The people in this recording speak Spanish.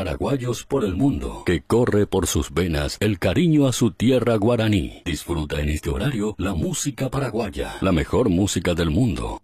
paraguayos por el mundo, que corre por sus venas el cariño a su tierra guaraní. Disfruta en este horario la música paraguaya, la mejor música del mundo.